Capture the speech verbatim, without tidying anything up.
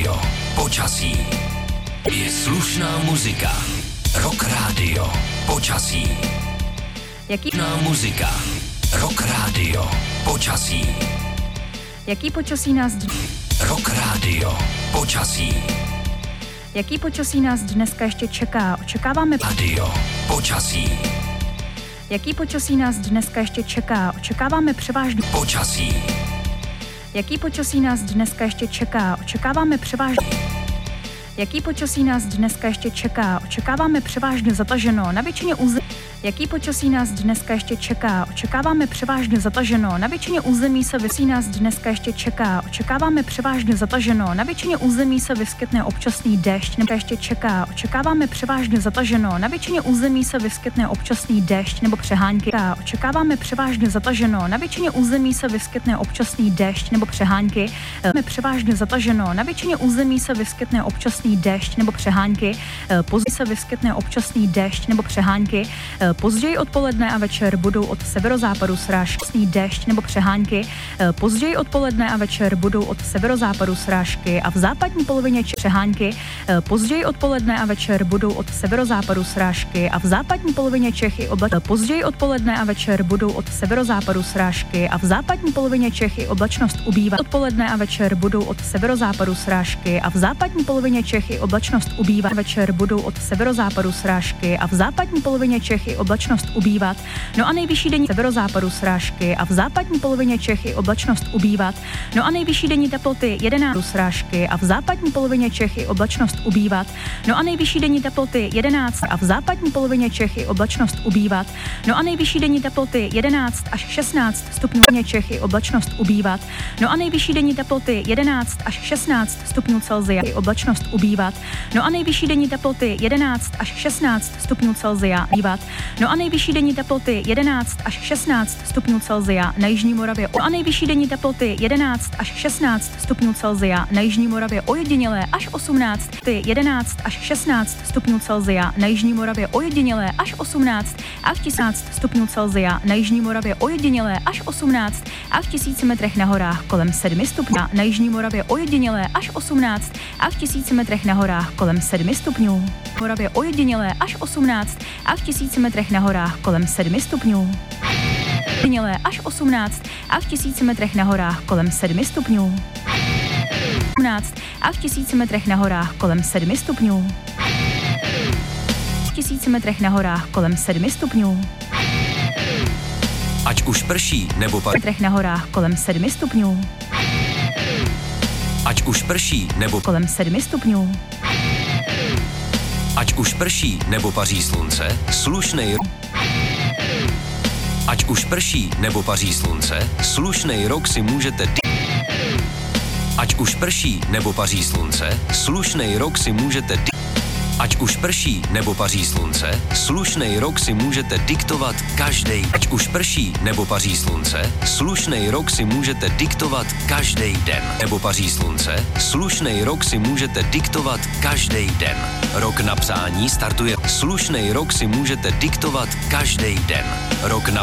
rádio. Počasí. Je slušná muzika. Rock rádio. Počasí. Jaký slušná muzika. Rock rádio. Počasí. Jaký počasí nás d... Rock rádio. Počasí. Jaký počasí nás dneska ještě čeká? Očekáváme Radio. Počasí. Jaký počasí nás dneska ještě čeká? Očekáváme převážně Počasí. Jaký počasí nás dneska ještě čeká? Očekáváme převážně Jaký počasí nás dneska ještě čeká? Očekáváme převážně zataženo na většině území. Jaký počasí nás dneska ještě čeká? Očekáváme převážně zataženo na většině území se vysí nás dneska ještě čeká. Očekáváme převážně zataženo na většině území se vyskytne občasný déšť nebo ještě čeká. Očekáváme převážně zataženo na většině území se vyskytne občasný déšť nebo přehánky. Očekáváme převážně zataženo na většině území se vyskytne občasný déšť nebo přehánky. Máme převážně zataženo na většině území se vyskytne občasný déšť nebo přehánky. Později se vyskytne občasný déšť nebo přehánky. Později odpoledne a večer budou od severozápadu srážky, déšť nebo přehánky. Později odpoledne a večer budou od severozápadu srážky a v západní polovině Čech přehánky. Později odpoledne a večer budou od severozápadu srážky a v západní polovině Čech i oblačnost. Později odpoledne a večer budou od severozápadu srážky a v západní polovině Čech i oblačnost ubývá. Odpoledne a večer budou od severozápadu srážky a v západní polovině Čech i oblačnost ubývá. Večer budou od severozápadu srážky a v západní polovině Čech i oblačnost ubývat. No a nejvyšší denní severozápadu srážky a v západní polovině Čech i oblačnost ubývat. No a nejvyšší denní teploty jedenáct srážky a v západní polovině Čech i oblačnost ubývat. No a nejvyšší denní teploty jedenáct a v západní polovině Čech i oblačnost ubývat. No a nejvyšší denní teploty jedenáct až šestnáct stupňů Čech i oblačnost ubývat. No a nejvyšší denní teploty jedenáct až šestnáct stupňů Celsia i oblačnost ubývat. No a nejvyšší denní teploty jedenáct až šestnáct stupňů Celsia ubývat. No a nejvyšší denní teploty jedenáct až šestnáct stupňů Celsia na jižní Moravě. No a nejvyšší denní teploty jedenáct až šestnáct stupňů Celsia na jižní Moravě ojedinělé až osmnáct. jedenáct až šestnáct stupňů Celsia na jižní Moravě ojedinělé až osmnáct a v tisíc stupňů Celsia na jižní Moravě ojedinělé až osmnáct a v tisíci metrech na horách kolem sedmi stupňů. Na jižní Moravě ojedinělé až osmnáct a v tisíci metrech na horách kolem sedmi stupňů. Moravě ojedinělé až osmnáct a v tisíci metrech na horách kolem sedmi stupňů. Ojedinělé až osmnáct a v tisíci metrech na horách kolem sedmi stupňů. osmnáct a v tisíci metrech na horách kolem sedmi stupňů. V tisíci metrech na horách kolem sedmi stupňů. Ať už prší nebo pa... metrech na horách kolem sedmi stupňů. Ať už prší nebo kolem sedmi stupňů. Ať už prší nebo paří slunce, slušnej Ať už prší nebo paří slunce, slušnej rok si můžete di- Ať už prší nebo paří slunce, slušnej rok si můžete di- Ať už prší nebo paří slunce, slušnej rok si můžete diktovat každej. Ať už prší nebo paří slunce, slušnej rok si můžete diktovat každej den. Nebo paří slunce, slušnej rok si můžete diktovat každej den. Rok na psání startuje. Slušnej rok si můžete diktovat každej den. Rok na